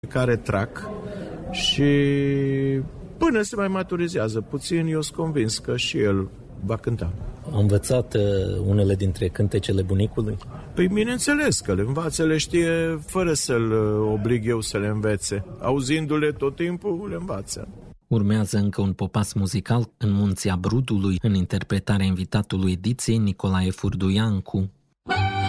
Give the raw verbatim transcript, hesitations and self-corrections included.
care trac și până se mai maturizează puțin, eu sunt convins că și el va cânta. A învățat uh, unele dintre cântecele bunicului? Păi bineînțeles că le învață, le știe fără să-l oblig eu să le învețe. Auzindu-le tot timpul, le învață. Urmează încă un popas muzical în Munții Abrudului, în interpretarea invitatului ediției Nicolae Furduiancu.